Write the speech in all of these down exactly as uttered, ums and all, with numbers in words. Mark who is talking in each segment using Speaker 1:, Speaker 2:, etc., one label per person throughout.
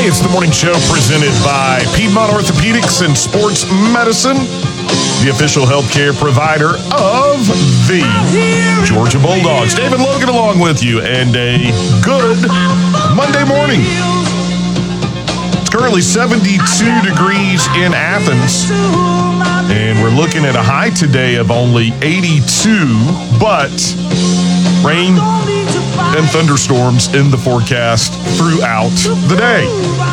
Speaker 1: Hey, it's the morning show presented by Piedmont Orthopedics and Sports Medicine, the official healthcare provider of the Georgia Bulldogs. David Logan along with you, and a good Monday morning. It's currently seventy-two degrees in Athens, and we're looking at a high today of only eighty-two, but rain and thunderstorms in the forecast throughout the day.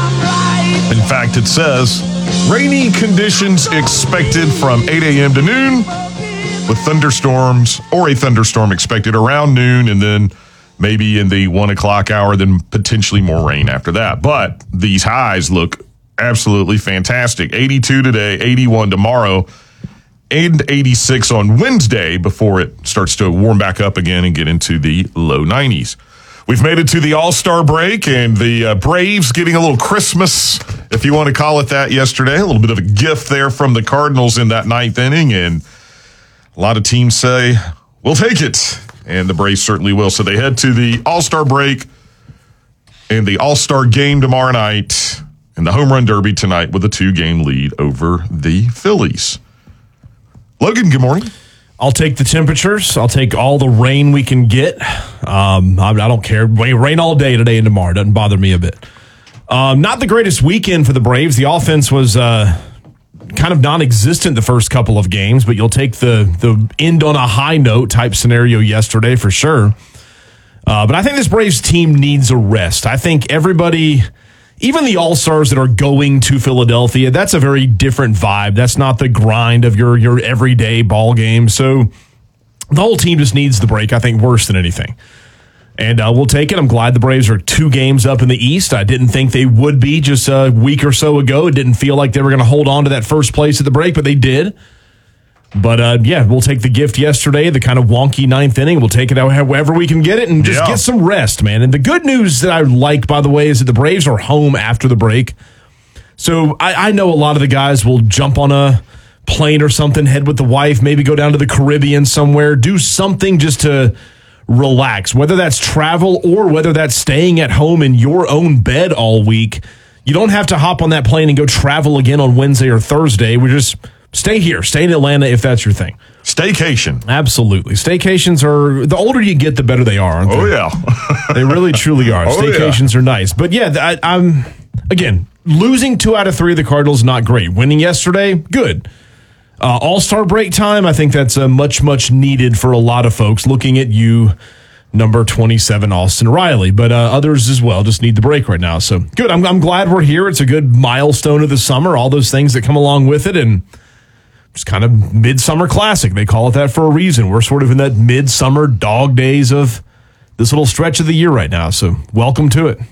Speaker 1: In fact, it says rainy conditions expected from eight a.m. to noon, with thunderstorms or a thunderstorm expected around noon, and then maybe in the one o'clock hour, then potentially more rain after that. But these highs look absolutely fantastic. eighty-two today, eighty-one tomorrow, and eighty-six on Wednesday before it starts to warm back up again and get into the low nineties. We've made it to the All-Star break, and the uh, Braves getting a little Christmas, if you want to call it that, yesterday. A little bit of a gift there from the Cardinals in that ninth inning, and a lot of teams say, we'll take it, and the Braves certainly will. So they head to the All-Star break and the All-Star game tomorrow night and the Home Run Derby tonight with a two-game lead over the Phillies. Logan, good morning.
Speaker 2: I'll take the temperatures. I'll take all the rain we can get. Um, I, I don't care. Rain all day today and tomorrow. Doesn't bother me a bit. Um, not the greatest weekend for the Braves. The offense was uh, kind of non-existent the first couple of games, but you'll take the, the end on a high note type scenario yesterday for sure. Uh, but I think this Braves team needs a rest. I think everybody... Even the All-Stars that are going to Philadelphia, that's a very different vibe. That's not the grind of your, your everyday ball game. So the whole team just needs the break, I think, worse than anything. And uh, we'll take it. I'm glad the Braves are two games up in the East. I didn't think they would be just a week or so ago. It didn't feel like they were going to hold on to that first place at the break, but they did. But, uh, yeah, we'll take the gift yesterday, the kind of wonky ninth inning. We'll take it however we can get it and just
Speaker 1: yeah.
Speaker 2: get some rest, man. And the good news that I like, by the way, is that the Braves are home after the break. So I, I know a lot of the guys will jump on a plane or something, head with the wife, maybe go down to the Caribbean somewhere, do something just to relax, whether that's travel or whether that's staying at home in your own bed all week. You don't have to hop on that plane and go travel again on Wednesday or Thursday. We're just... Stay here. Stay in Atlanta if that's your thing.
Speaker 1: Staycation.
Speaker 2: Absolutely. Staycations are, the older you get, the better they are, aren't they?
Speaker 1: Oh, yeah.
Speaker 2: They really, truly are.
Speaker 1: Oh,
Speaker 2: Staycations
Speaker 1: yeah.
Speaker 2: are nice. But, yeah, I, I'm, again, losing two out of three of the Cardinals, not great. Winning yesterday, good. Uh, All-Star break time, I think that's uh, much, much needed for a lot of folks. Looking at you, number twenty-seven, Austin Riley. But uh, others as well just need the break right now. So, good. I'm, I'm glad we're here. It's a good milestone of the summer, all those things that come along with it, and just kind of midsummer classic. They call it that for a reason. We're sort of in that midsummer dog days of this little stretch of the year right now. So welcome to it.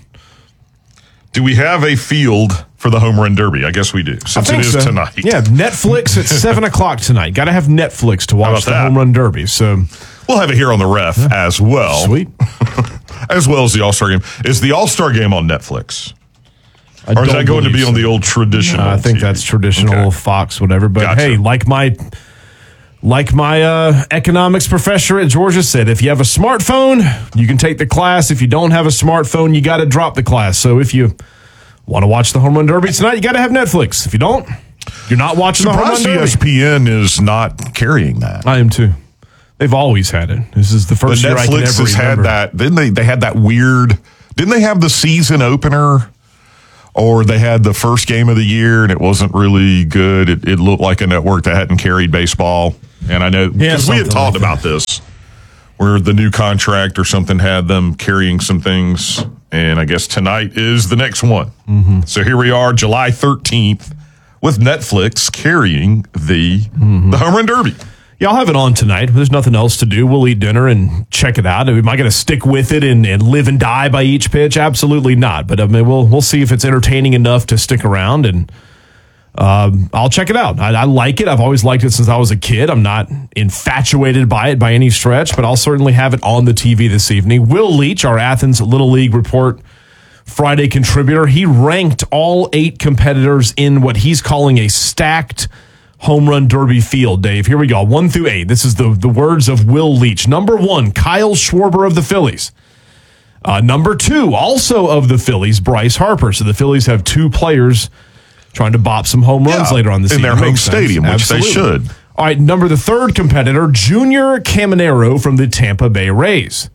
Speaker 1: Do we have a field for the Home Run Derby? I guess we do, since it is
Speaker 2: so.
Speaker 1: tonight.
Speaker 2: Yeah, Netflix at seven o'clock tonight. Got to have Netflix to watch the that? Home Run Derby. So
Speaker 1: we'll have it here on the ref yeah. as well.
Speaker 2: Sweet.
Speaker 1: As well as the All-Star game. Is the All-Star game on Netflix?
Speaker 2: I
Speaker 1: or is that going to be
Speaker 2: so.
Speaker 1: on the old traditional
Speaker 2: uh, I think
Speaker 1: T V?
Speaker 2: that's traditional okay. Fox, whatever. But gotcha. Hey, like my like my uh, economics professor at Georgia said, if you have a smartphone, you can take the class. If you don't have a smartphone, you got to drop the class. So if you want to watch the Home Run Derby tonight, you got to have Netflix. If you don't, you're not watching the Home Run Derby.
Speaker 1: E S P N is not carrying that.
Speaker 2: I am too. They've always had it. This is the first
Speaker 1: but
Speaker 2: year
Speaker 1: Netflix
Speaker 2: I can ever
Speaker 1: has
Speaker 2: remember.
Speaker 1: had that. Didn't they? They had that weird. Didn't they have the season opener? Or they had the first game of the year and it wasn't really good. It, it looked like a network that hadn't carried baseball. And I know because yeah, we had talked like about this, where the new contract or something had them carrying some things. And I guess tonight is the next one.
Speaker 2: Mm-hmm.
Speaker 1: So here we are, July thirteenth, with Netflix carrying the mm-hmm. the Home Run Derby.
Speaker 2: Yeah, I'll have it on tonight. There's nothing else to do. We'll eat dinner and check it out. Am I going to stick with it and, and live and die by each pitch? Absolutely not. But I mean, we'll we'll see if it's entertaining enough to stick around, and um, I'll check it out. I, I like it. I've always liked it since I was a kid. I'm not infatuated by it by any stretch, but I'll certainly have it on the T V this evening. Will Leach, our Athens Little League Report Friday contributor, he ranked all eight competitors in what he's calling a stacked Home Run Derby field, Dave. Here we go. One through eight. This is the, the words of Will Leach. Number one, Kyle Schwarber of the Phillies. Uh, number two, also of the Phillies, Bryce Harper. So the Phillies have two players trying to bop some home runs
Speaker 1: Yeah,
Speaker 2: later on this
Speaker 1: in
Speaker 2: season.
Speaker 1: their home
Speaker 2: Makes sense.
Speaker 1: stadium, which they
Speaker 2: Absolutely.
Speaker 1: should.
Speaker 2: All right, number the third competitor, Junior Caminero from the Tampa Bay Rays.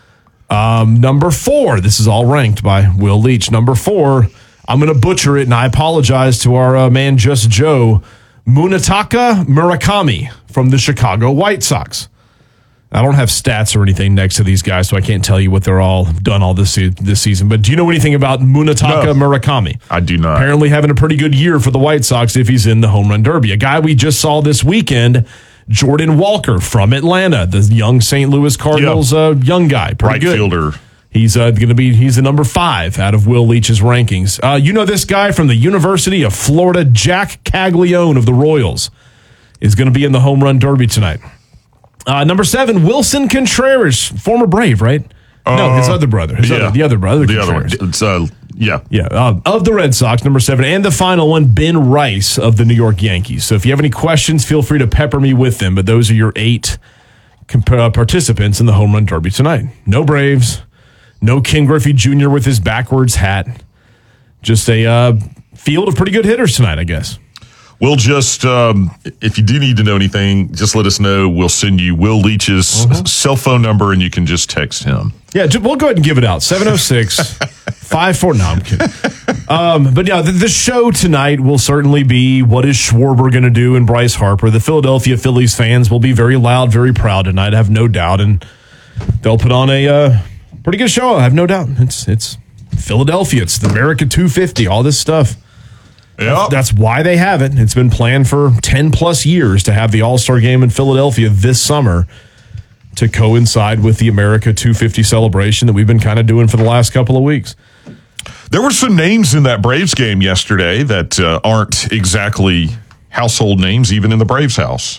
Speaker 2: Um, number four, this is all ranked by Will Leach. Number four, I'm going to butcher it, and I apologize to our uh, man Just Joe, Munetaka Murakami from the Chicago White Sox. I don't have stats or anything next to these guys, so I can't tell you what they're all done all this se- this season. But do you know anything about Munetaka
Speaker 1: No.
Speaker 2: Murakami?
Speaker 1: I do not.
Speaker 2: Apparently having a pretty good year for the White Sox if he's in the home run derby. A guy we just saw this weekend, Jordan Walker from Atlanta, the young Saint Louis Cardinals
Speaker 1: Yep.
Speaker 2: uh, young guy. Pretty
Speaker 1: Right
Speaker 2: good.
Speaker 1: fielder.
Speaker 2: He's uh, going to be, he's the number five out of Will Leach's rankings. Uh, you know this guy from the University of Florida, Jack Caglione of the Royals, is going to be in the home run derby tonight. Uh, number seven, Wilson Contreras, former Brave, right? Uh, no, his other brother. His
Speaker 1: yeah.
Speaker 2: other, the other brother.
Speaker 1: The other one.
Speaker 2: Contreras.
Speaker 1: It's, uh, yeah.
Speaker 2: Yeah, uh, of the Red Sox, number seven. And the final one, Ben Rice of the New York Yankees. So if you have any questions, feel free to pepper me with them. But those are your eight comp- uh, participants in the home run derby tonight. No Braves, no Ken Griffey Junior with his backwards hat. Just a uh, field of pretty good hitters tonight, I guess.
Speaker 1: We'll just, um, if you do need to know anything, just let us know. We'll send you Will Leach's
Speaker 2: Uh-huh.
Speaker 1: cell phone number, and you can just text him.
Speaker 2: Yeah, ju- we'll go ahead and give it out. seven oh six, five four No, I'm kidding. Um, but yeah, the, the show tonight will certainly be what is Schwarber going to do and Bryce Harper. The Philadelphia Phillies fans will be very loud, very proud tonight, I have no doubt. And they'll put on a uh, pretty good show, I have no doubt. It's it's Philadelphia. It's the America two fifty, all this stuff.
Speaker 1: Yeah.
Speaker 2: That's why they have it. It's been planned for ten plus years to have the All-Star game in Philadelphia this summer to coincide with the America two fifty celebration that we've been kind of doing for the last couple of weeks.
Speaker 1: There were some names in that Braves game yesterday that uh, aren't exactly household names, even in the Braves house.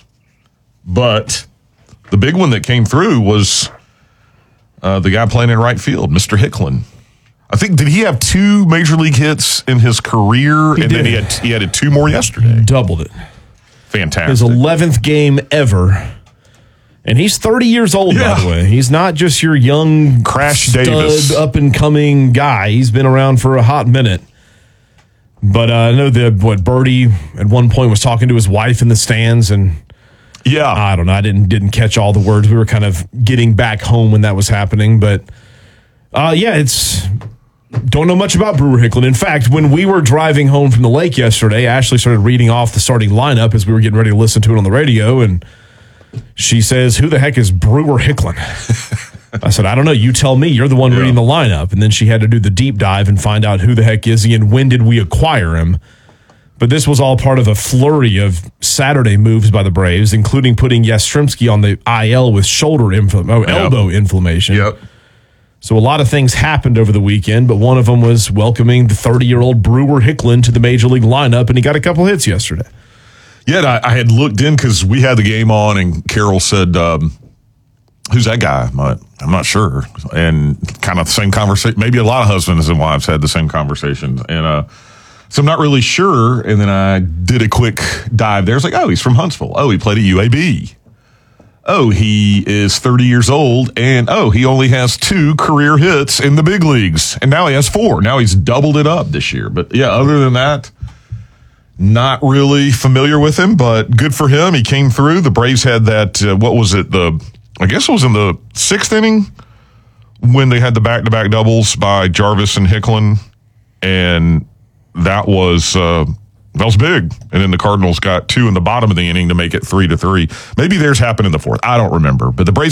Speaker 1: But the big one that came through was uh, the guy playing in right field, Mister Hicklin. I think, did he have two major league hits in his career?
Speaker 2: He
Speaker 1: and
Speaker 2: did.
Speaker 1: then he had he added two more yesterday.
Speaker 2: Doubled it.
Speaker 1: Fantastic.
Speaker 2: His eleventh game ever. And he's thirty years old,
Speaker 1: Yeah.
Speaker 2: by the way. He's not just your young
Speaker 1: Crash
Speaker 2: stud,
Speaker 1: Davis.
Speaker 2: up-and-coming guy. He's been around for a hot minute. But uh, I know that what Birdie at one point was talking to his wife in the stands, and
Speaker 1: Yeah.
Speaker 2: I don't know. I didn't didn't catch all the words. We were kind of getting back home when that was happening. But uh, yeah, it's don't know much about Brewer Hicklin. In fact, when we were driving home from the lake yesterday, Ashley started reading off the starting lineup as we were getting ready to listen to it on the radio, and she says, "Who the heck is Brewer Hicklin?" I said, "I don't know. You tell me. You're the one
Speaker 1: Yeah.
Speaker 2: reading the lineup." And then she had to do the deep dive and find out who the heck is he and when did we acquire him. But this was all part of a flurry of Saturday moves by the Braves, including putting Yastrzemski on the I L with shoulder infl- oh,
Speaker 1: Yep.
Speaker 2: elbow inflammation.
Speaker 1: Yep.
Speaker 2: So a lot of things happened over the weekend, but one of them was welcoming the thirty-year-old Brewer Hicklin to the major league lineup, and he got a couple hits yesterday.
Speaker 1: Yeah, and I, I had looked in because we had the game on, and Carol said, um, "Who's that guy?" I'm not, I'm not sure. And kind of the same conversation. Maybe a lot of husbands and wives had the same conversation. And uh, so I'm not really sure. And then I did a quick dive there. It's like, oh, he's from Huntsville. Oh, he played at U A B. Oh, he is thirty years old. And, oh, he only has two career hits in the big leagues. And now he has four. Now he's doubled it up this year. But, yeah, other than that, not really familiar with him, but good for him. He came through. The Braves had that, uh, what was it, the I guess it was in the sixth inning when they had the back-to-back doubles by Jarvis and Hicklin, and that was uh, that was big. And then the Cardinals got two in the bottom of the inning to make it three to three. Maybe theirs happened in the fourth. I don't remember. But the Braves